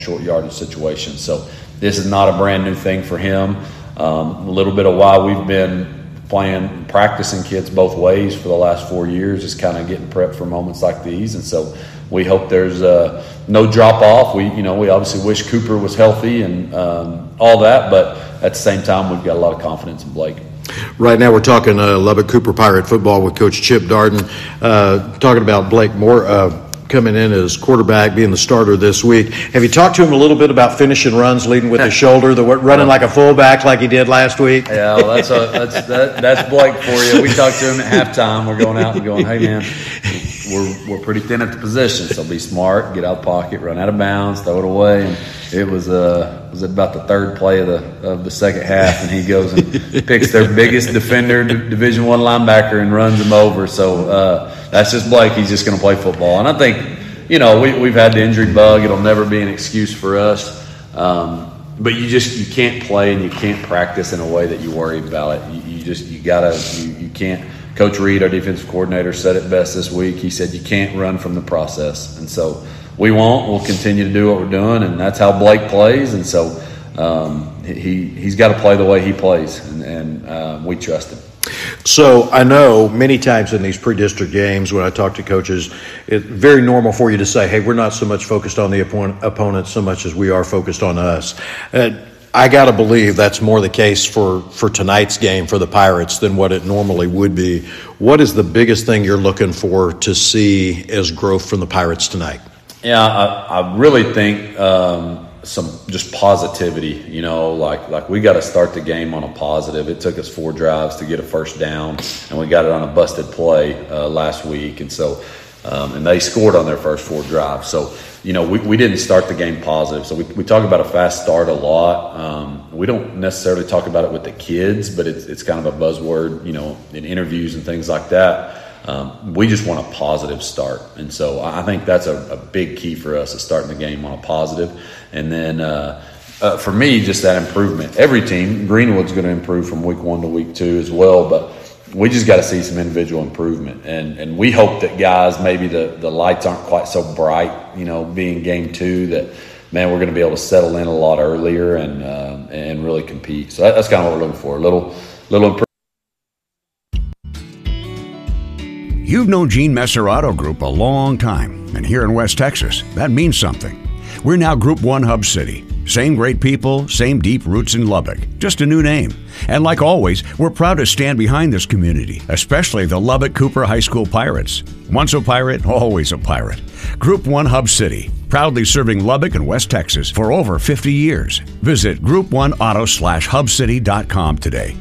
short yardage situation. So this is not a brand new thing for him. A little bit of why we've been practicing kids both ways for the last 4 years is kind of getting prepped for moments like these. And so we hope there's no drop off. We obviously wish Cooper was healthy and all that, but at the same time, we've got a lot of confidence in Blake. Right now we're talking Lubbock Cooper Pirate football with Coach Chip Darden, talking about Blake Moore coming in as quarterback, being the starter this week. Have you talked to him a little bit about finishing runs, leading with his shoulder, running like a fullback like he did last week? Yeah, well, that's Blake for you. We talked to him at halftime. We're going out and going, hey, man, we're pretty thin at the position, so be smart, get out of the pocket, run out of bounds, throw it away. And it was about the third play of the second half, and he goes and picks their biggest defender, Division I linebacker, and runs him over. So that's just Blake. He's just going to play football. And I think, we've had the injury bug. It'll never be an excuse for us. But you can't play and you can't practice in a way that you worry about it. You can't. Coach Reed, our defensive coordinator, said it best this week. He said you can't run from the process. And so we won't. We'll continue to do what we're doing, and that's how Blake plays. And so he's got to play the way he plays, and we trust him. So I know many times in these pre-district games when I talk to coaches, it's very normal for you to say, hey, we're not so much focused on the opponent so much as we are focused on us. I got to believe that's more the case for tonight's game for the Pirates than what it normally would be. What is the biggest thing you're looking for to see as growth from the Pirates tonight? Yeah, I really think some just positivity, like we got to start the game on a positive. It took us 4 drives to get a first down, and we got it on a busted play last week. And so, and they scored on their first 4 drives. So, we didn't start the game positive. So we talk about a fast start a lot. We don't necessarily talk about it with the kids, but it's kind of a buzzword, in interviews and things like that. We just want a positive start. And so I think that's a big key for us, is starting the game on a positive. And then for me, just that improvement. Every team, Greenwood's going to improve from week 1 to week 2 as well, but we just got to see some individual improvement. And we hope that guys, maybe the lights aren't quite so bright, being game 2, that, man, we're going to be able to settle in a lot earlier and really compete. So that's kind of what we're looking for, a little improvement. You've known Gene Messer Auto Group a long time, and here in West Texas, that means something. We're now Group 1 Hub City. Same great people, same deep roots in Lubbock, just a new name. And like always, we're proud to stand behind this community, especially the Lubbock Cooper High School Pirates. Once a pirate, always a pirate. Group 1 Hub City, proudly serving Lubbock and West Texas for over 50 years. Visit group1auto/hubcity.com today.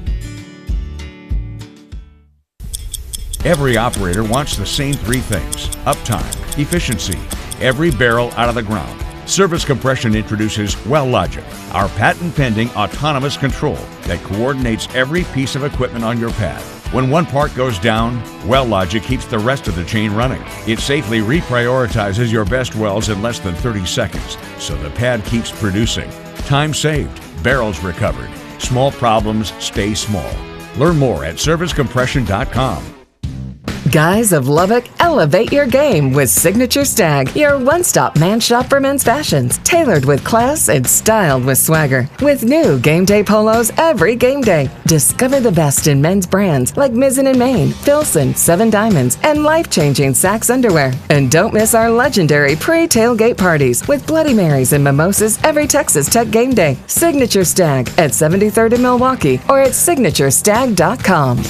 Every operator wants the same 3 things: uptime, efficiency, every barrel out of the ground. Service Compression introduces WellLogic, our patent-pending autonomous control that coordinates every piece of equipment on your pad. When one part goes down, WellLogic keeps the rest of the chain running. It safely reprioritizes your best wells in less than 30 seconds, so the pad keeps producing. Time saved, barrels recovered. Small problems stay small. Learn more at servicecompression.com. Guys of Lubbock, elevate your game with Signature Stag, your one-stop man shop for men's fashions, tailored with class and styled with swagger. With new game day polos every game day. Discover the best in men's brands like Mizzen & Main, Filson, 7 Diamonds, and life-changing Saks underwear. And don't miss our legendary pre-tailgate parties with Bloody Marys and mimosas every Texas Tech game day. Signature Stag at 73rd in Milwaukee or at signaturestag.com.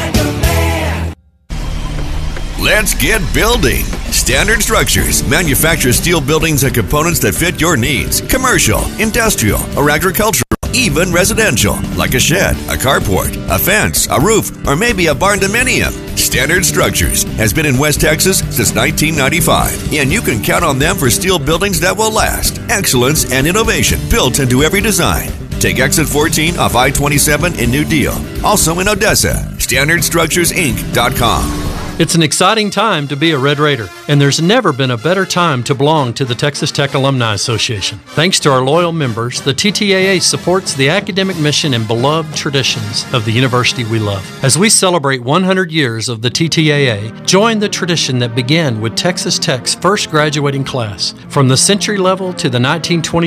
Let's get building. Standard Structures manufactures steel buildings and components that fit your needs. Commercial, industrial, or agricultural, even residential, like a shed, a carport, a fence, a roof, or maybe a barn dominium. Standard Structures has been in West Texas since 1995, and you can count on them for steel buildings that will last. Excellence and innovation built into every design. Take exit 14 off I-27 in New Deal. Also in Odessa. StandardStructuresInc.com. It's an exciting time to be a Red Raider, and there's never been a better time to belong to the Texas Tech Alumni Association. Thanks to our loyal members, the TTAA supports the academic mission and beloved traditions of the university we love. As we celebrate 100 years of the TTAA, join the tradition that began with Texas Tech's first graduating class. From the century level to the 1920